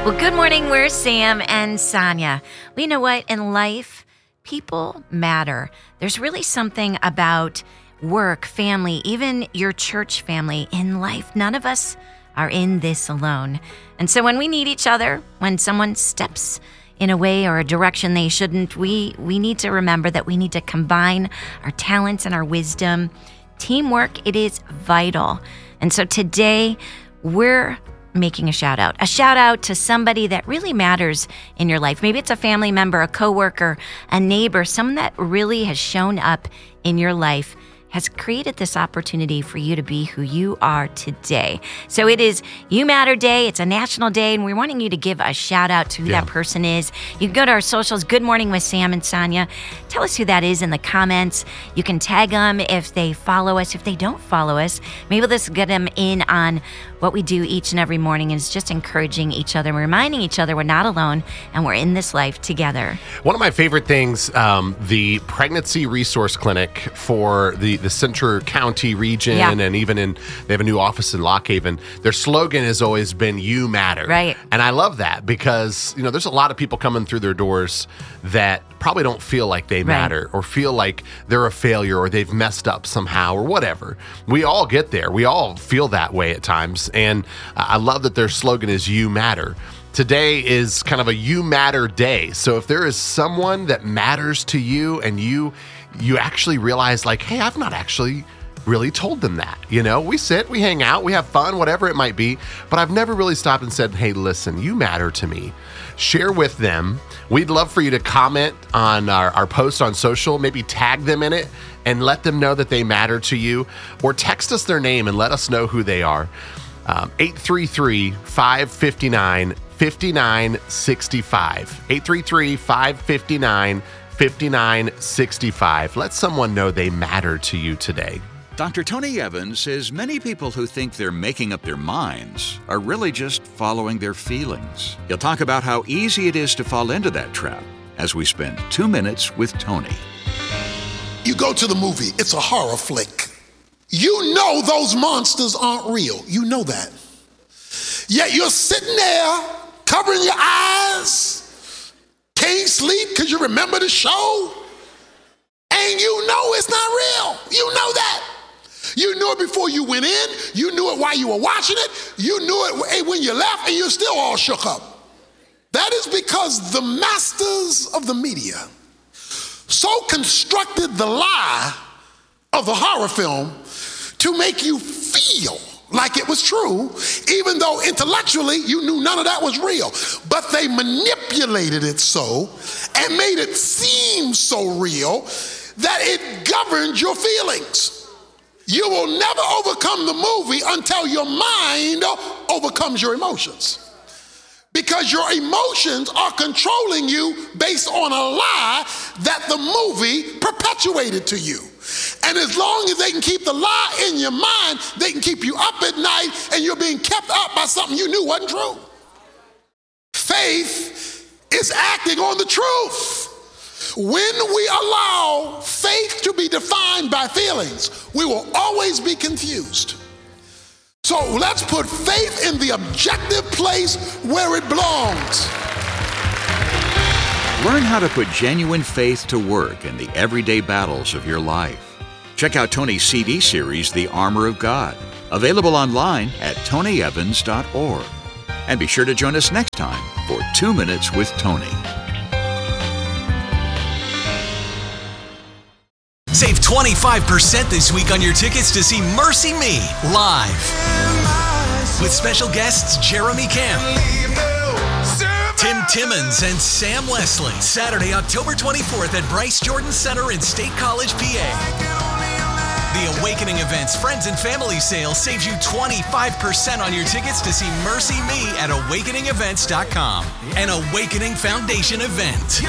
Well, good morning. We're Sam and Sonia. We know what? In life, people matter. There's really something about work, family, even your church family. In life, none of us are in this alone. And so when we need each other, when someone steps in a way or a direction they shouldn't, we need to remember that we need to combine our talents and our wisdom. Teamwork, it is vital. And so today, we're making a shout out to somebody that really matters in your life. Maybe it's a family member, a coworker, a neighbor, someone that really has shown up in your life, has created this opportunity for you to be who you are today. So it is You Matter Day. It's a national day, and we're wanting you to give a shout out to who that person is. You can go to our socials, Good Morning with Sam and Sonia. Tell us who that is in the comments. You can tag them if they follow us. If they don't follow us, maybe let's get them in on what we do each and every morning is just encouraging each other, reminding each other we're not alone and we're in this life together. One of my favorite things, the Pregnancy Resource Clinic for the Central County region, and even they have a new office in Lock Haven. Their slogan has always been "You Matter," right? And I love that because there's a lot of people coming through their doors that probably don't feel like they matter or feel like they're a failure or they've messed up somehow or whatever. We all get there. We all feel that way at times. And I love that their slogan is "You Matter." Today is kind of a You Matter day. So if there is someone that matters to you and you actually realize like, hey, I've not actually really told them that. We sit, we hang out, we have fun, whatever it might be, but I've never really stopped and said, hey, listen, you matter to me. Share with them. We'd love for you to comment on our post on social, maybe tag them in it and let them know that they matter to you, or text us their name and let us know who they are. 833-559-5965. 833-559-5965. Let someone know they matter to you today. Dr. Tony Evans says many people who think they're making up their minds are really just following their feelings. He'll talk about how easy it is to fall into that trap as we spend 2 minutes with Tony. You go to the movie, it's a horror flick. You know those monsters aren't real. You know that. Yet you're sitting there, covering your eyes, can't sleep because you remember the show, and you know it's not real. You know that. You knew it before you went in. You knew it while you were watching it. You knew it when you left, and you're still all shook up. That is because the masters of the media so constructed the lie of the horror film to make you feel like it was true, even though intellectually you knew none of that was real. But they manipulated it so and made it seem so real that it governed your feelings. You will never overcome the movie until your mind overcomes your emotions. Because your emotions are controlling you based on a lie that the movie perpetuated to you. And as long as they can keep the lie in your mind, they can keep you up at night and you're being kept up by something you knew wasn't true. Faith is acting on the truth. When we allow faith to be defined by feelings, we will always be confused. So let's put faith in the objective place where it belongs. Learn how to put genuine faith to work in the everyday battles of your life. Check out Tony's CD series, The Armor of God, available online at tonyevans.org. And be sure to join us next time for 2 Minutes with Tony. Save 25% this week on your tickets to see Mercy Me live. With special guests Jeremy Camp, Tim Timmons, and Sam Leslie. Saturday, October 24th at Bryce Jordan Center in State College, PA. The Awakening Events Friends and Family Sale saves you 25% on your tickets to see Mercy Me at awakeningevents.com. An Awakening Foundation event.